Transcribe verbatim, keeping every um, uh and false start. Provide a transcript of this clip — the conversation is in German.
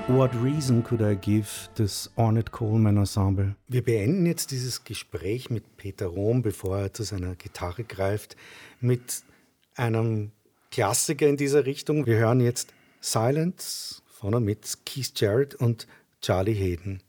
What reason could I give this Ornette Coleman Ensemble? Wir beenden jetzt dieses Gespräch mit Peter Rohm, bevor er zu seiner Gitarre greift, mit einem Klassiker in dieser Richtung. Wir hören jetzt Silence von und mit Keith Jarrett und Charlie Haden.